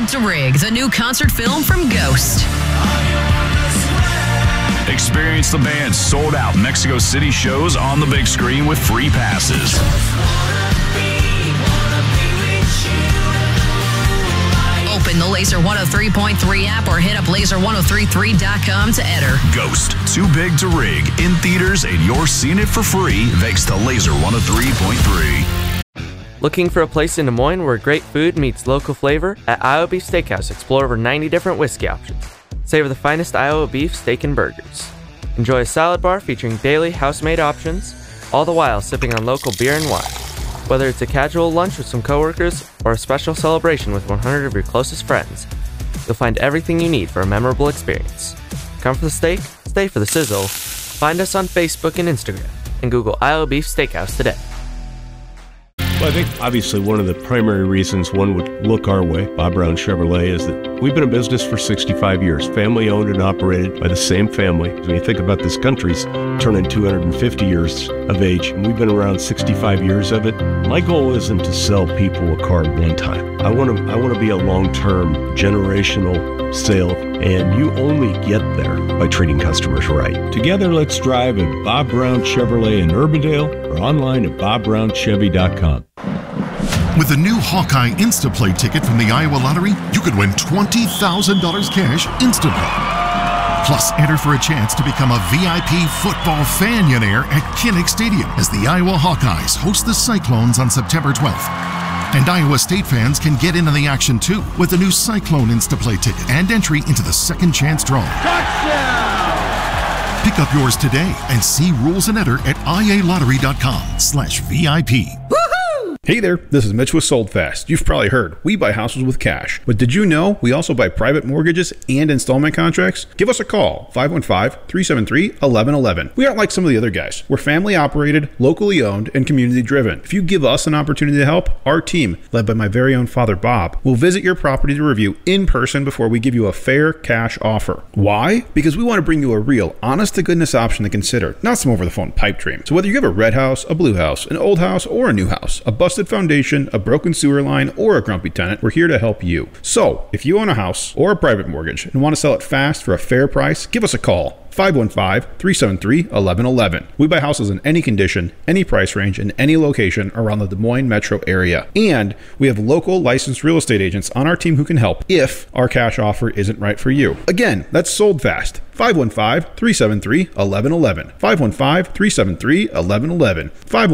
Big to Rig, the new concert film from Ghost. Experience the band's sold-out Mexico City shows on the big screen with free passes. Open the Laser 103.3 app or hit up laser1033.com to enter. Ghost, Too Big to Rig, in theaters, and you're seeing it for free thanks to Laser 103.3. Looking for a place in Des Moines where great food meets local flavor? At Iowa Beef Steakhouse, explore over 90 different whiskey options. Savor the finest Iowa beef, steak, and burgers. Enjoy a salad bar featuring daily house-made options, all the while sipping on local beer and wine. Whether it's a casual lunch with some coworkers or a special celebration with 100 of your closest friends, you'll find everything you need for a memorable experience. Come for the steak, stay for the sizzle. Find us on Facebook and Instagram, and Google Iowa Beef Steakhouse today. Well, I think obviously one of the primary reasons one would look our way, Bob Brown Chevrolet, is that we've been in business for 65 years, family owned and operated by the same family. When you think about this country's turning 250 years of age, and we've been around 65 years of it. My goal isn't to sell people a car one time. I want to be a long-term generational sale, and you only get there by treating customers right. Together, let's drive at Bob Brown Chevrolet in Urbandale or online at bobbrownchevy.com. With the new Hawkeye Instaplay ticket from the Iowa Lottery, you could win $20,000 cash instantly. Plus, enter for a chance to become a VIP football fanionaire at Kinnick Stadium as the Iowa Hawkeyes host the Cyclones on September 12th. And Iowa State fans can get in on the action too with the new Cyclone Instaplay ticket and entry into the second chance draw. Touchdown! Pick up yours today and see rules and enter at ialottery.com/VIP. Hey there, this is Mitch with Sold Fast. You've probably heard, we buy houses with cash. But did you know we also buy private mortgages and installment contracts? Give us a call, 515-373-1111. We aren't like some of the other guys. We're family operated, locally owned, and community driven. If you give us an opportunity to help, our team, led by my very own father Bob, will visit your property to review in person before we give you a fair cash offer. Why? Because we want to bring you a real, honest-to-goodness option to consider, not some over-the-phone pipe dream. So whether you have a red house, a blue house, an old house, or a new house, a busted foundation, a broken sewer line, or a grumpy tenant, we're here to help you. So, if you own a house or a private mortgage and want to sell it fast for a fair price, give us a call. 515-373-1111. We buy houses in any condition, any price range, in any location around the Des Moines metro area. And we have local licensed real estate agents on our team who can help if our cash offer isn't right for you. Again, that's Sold Fast. 515-373-1111. 515-373-1111.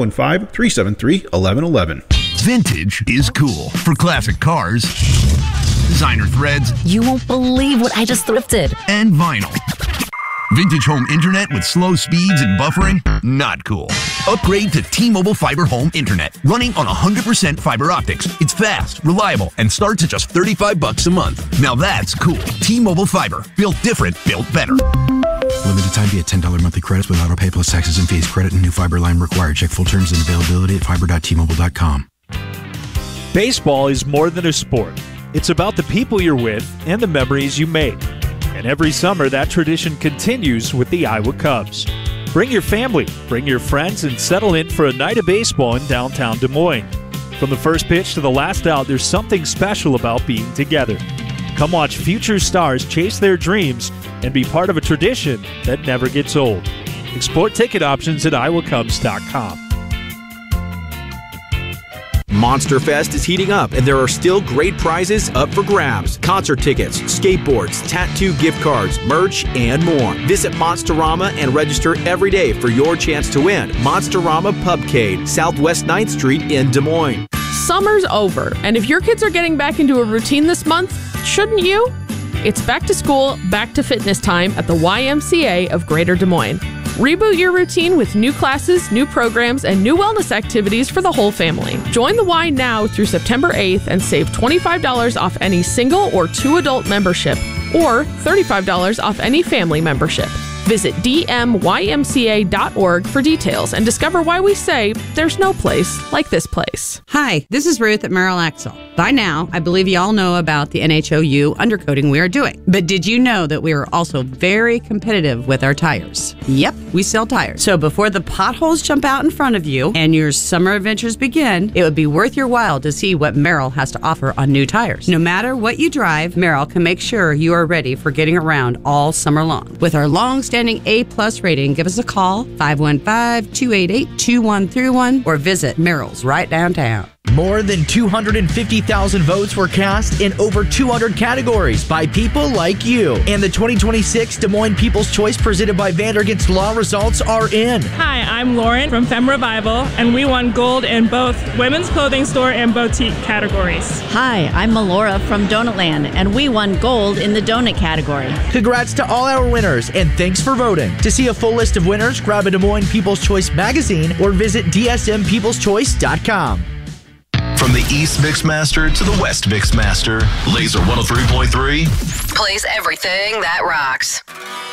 515-373-1111. Vintage is cool for classic cars, designer threads. You won't believe what I just thrifted. And vinyl. Vintage home internet with slow speeds and buffering? Not cool. Upgrade to T-Mobile Fiber Home Internet, running on 100% fiber optics. It's fast, reliable, and starts at just $35 a month. Now that's cool. T-Mobile Fiber. Built different, built better. Limited time via $10 monthly credits with auto pay plus taxes and fees. Credit and new fiber line required. Check full terms and availability at fiber.tmobile.com. Baseball is more than a sport. It's about the people you're with and the memories you make. And every summer, that tradition continues with the Iowa Cubs. Bring your family, bring your friends, and settle in for a night of baseball in downtown Des Moines. From the first pitch to the last out, there's something special about being together. Come watch future stars chase their dreams and be part of a tradition that never gets old. Explore ticket options at iowacubs.com. Monster Fest is heating up, and there are still great prizes up for grabs. Concert tickets, skateboards, tattoo gift cards, merch, and more. Visit Monsterama and register every day for your chance to win. Monsterama Pubcade, Southwest 9th Street in Des Moines. Summer's over, and if your kids are getting back into a routine this month, shouldn't you? It's back to school, back to fitness time at the YMCA of Greater Des Moines. Reboot your routine with new classes, new programs, and new wellness activities for the whole family. Join the Y now through September 8th and save $25 off any single or two adult membership, or $35 off any family membership. Visit dmymca.org for details and discover why we say there's no place like this place. Hi, this is Ruth at Merrill Axel. By now, I believe you all know about the NHOU undercoating we are doing. But did you know that we are also very competitive with our tires? Yep, we sell tires. So before the potholes jump out in front of you and your summer adventures begin, it would be worth your while to see what Merrill has to offer on new tires. No matter what you drive, Merrill can make sure you are ready for getting around all summer long. With our long-standing A+ rating, give us a call, 515-288-2131, or visit Merrill's right downtown. More than 250,000 votes were cast in over 200 categories by people like you. And the 2026 Des Moines People's Choice presented by Vandergast Law results are in. Hi, I'm Lauren from Femme Revival, and we won gold in both women's clothing store and boutique categories. Hi, I'm Melora from Donutland, and we won gold in the donut category. Congrats to all our winners, and thanks for voting. To see a full list of winners, grab a Des Moines People's Choice magazine or visit dsmpeopleschoice.com. From the East Mixmaster to the West Mixmaster, Laser 103.3 plays everything that rocks.